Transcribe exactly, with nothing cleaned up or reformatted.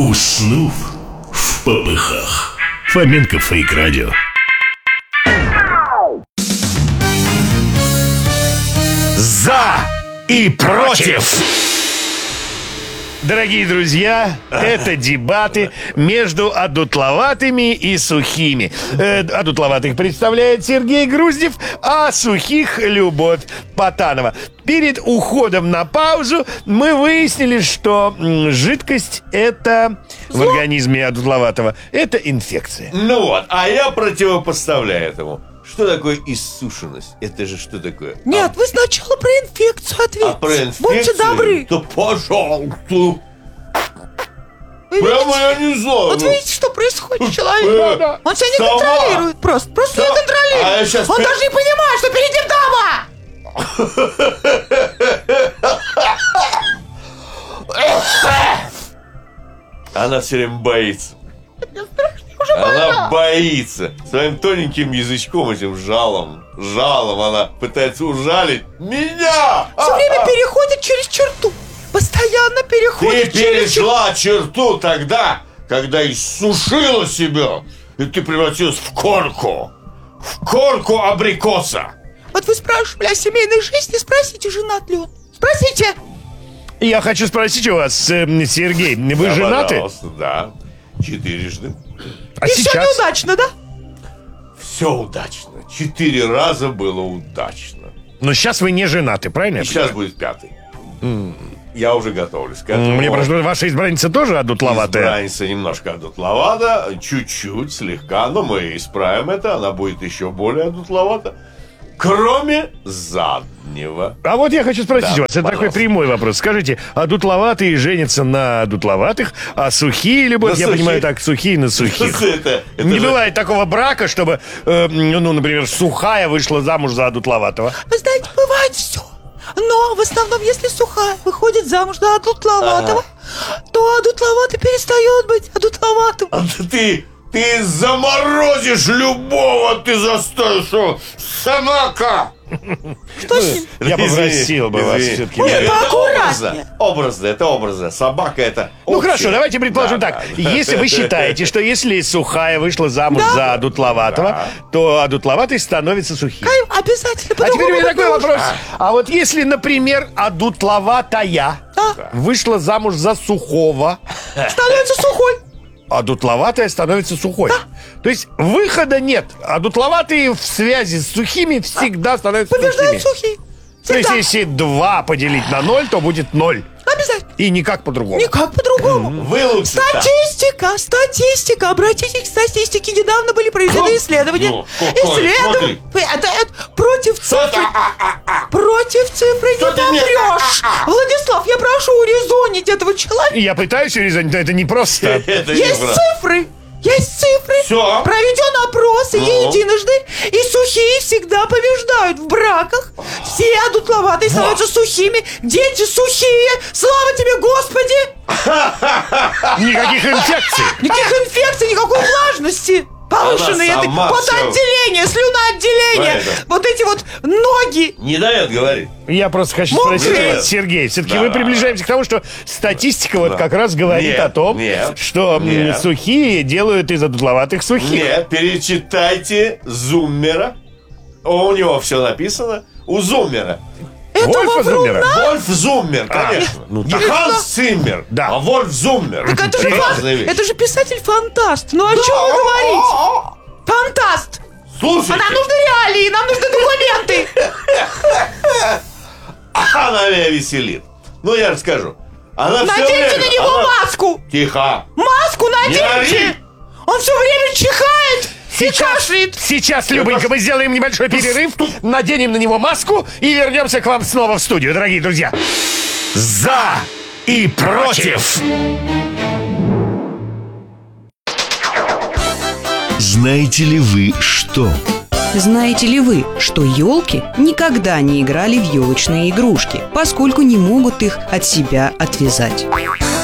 Уснув в попыхах. Фоменко Фейк Радио. За и против. Дорогие друзья, это дебаты между одутловатыми и сухими. Э, одутловатых представляет Сергей Груздев, а сухих — Любовь Потанова. Перед уходом на паузу мы выяснили, что м, жидкость — это в организме одутловатого — это инфекция. Ну вот, а я противопоставляю этому. Что такое иссушенность? Это же что такое? Нет, а... вы сначала про инфекцию ответьте. А про инфекцию? Будьте добры. Да пожалуйста. Вы Прямо видите? я не знаю. Вот видите, что происходит с человеком? Он себя не Сама. контролирует просто. Просто Сам... не контролирует. А я сейчас... Он даже не понимает, что перед ним дама. Она все время боится. Мне страшно, я уже Она больна. боится. Своим тоненьким язычком, этим жалом, жалом она пытается ужалить меня. Все время переходит через черту. Постоянно Ты переходит через черту. перешла черту тогда, когда иссушила себя, и ты превратилась в корку. В корку абрикоса. Вот вы спрашивали о семейной жизни, спросите, женат ли он. Спросите. Я хочу спросить у вас, э, Сергей, вы Да, женаты? пожалуйста, да. Четырежды. А И все сейчас? неудачно, да? Все удачно. Четыре раза было удачно. Но сейчас вы не женаты, правильно? И я сейчас понимаю? будет пятый. Я уже готовлюсь к этому. Мне просто ваша избранница тоже одутловатая. Избранница немножко одутловата, чуть-чуть, слегка, но мы исправим это, она будет еще более одутловата, кроме заднего. А вот я хочу спросить Да, у вас, это пожалуйста. такой прямой вопрос. Скажите, одутловатые женятся на одутловатых, а сухие, Любовь, На я сухих. понимаю, так, сухие на сухих. Это, это Не же- бывает такого брака, чтобы, э, ну, например, сухая вышла замуж за одутловатого. Вы знаете, бывает все. Но в основном, если сухая выходит замуж за одутловатого, то одутловатый перестает быть одутловатым. А ты, ты заморозишь любого, ты заставишь его, собака! Что с ним? Я Извини, попросил бы вас извини. все-таки. Ой, Это поаккуратнее. образно, образно, это образно. Собака это Ну общее. хорошо, давайте предположим Да, так. да. Если вы считаете, что если сухая вышла замуж Да. за одутловатого, то одутловатый становится сухим. Кай, обязательно. А теперь у по-другому меня быть такой не может. вопрос. А вот если, например, одутловатая Да. вышла замуж за сухого, Становится сухой. а дутловатая становится сухой. То есть выхода нет. А дутловатые в связи с сухими всегда становятся Побеждают сухими. сухие. То есть Всегда. если два поделить на ноль, то будет ноль. Обязательно. И никак по-другому. Никак по-другому. Вы лучше так. Статистика, статистика. Обратитесь к статистике. Недавно были проведены Ну, исследования. ну, какое? Исследования. Это, это против цифры. Против цифры не Что ты мне- попрешь. Владислав, я прошу урезонить этого человека. Я пытаюсь урезонить, но это не просто. Это Есть неправда. цифры. Есть цифры. Всё. Проведен опрос, и Ну. не единожды. И сухие всегда побеждают в браках. Все одутловатые становятся сухими. Дети сухие. Слава тебе, Господи. Никаких инфекций. Никаких инфекций, никакой влажности. Повышенные Она это сама потоотделение, слюноотделение. Правильно. Вот эти вот ноги. Не дает говорить. Я просто хочу Мокрые. спросить вас, Сергей, все-таки Да, мы да, приближаемся к тому, что статистика вот Да. как раз говорит Нет, о том, нет, что м, нет. сухие делают из одутловатых сухих. Нет, перечитайте Зуммера. У него все написано. У Зуммера. Это Вольфа Зуммера? вовремя. Вольф Зуммер, конечно. ну Не так. Ханс Циммер, Да. а Вольф Зуммер. Так это же, Разные фан- вещи. это же писатель-фантаст. Ну о чем вы говорите? Фантаст. Слушайте, А нам нужны реалии, нам нужны документы. она меня веселит. Ну, я расскажу. Она все Наденьте время... на него она- маску. Тихо. Маску Не ори. наденьте. Он все время чихает и Сейчас, кашляет. сейчас, Любонька, мы сделаем небольшой перерыв, наденем на него маску и вернемся к вам снова в студию, дорогие друзья. За и против. Знаете ли вы что? Знаете ли вы, что елки никогда не играли в елочные игрушки, поскольку не могут их от себя отвязать?